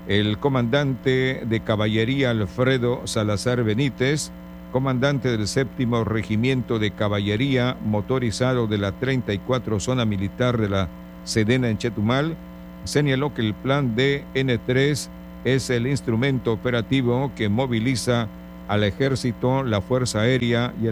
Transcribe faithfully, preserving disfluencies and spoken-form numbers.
El comandante de caballería Alfredo Salazar Benítez, comandante del séptimo Regimiento de Caballería Motorizado de la treinta y cuatro Zona Militar de la Sedena en Chetumal, señaló que el plan D N tres es el instrumento operativo que moviliza al Ejército, la Fuerza Aérea y el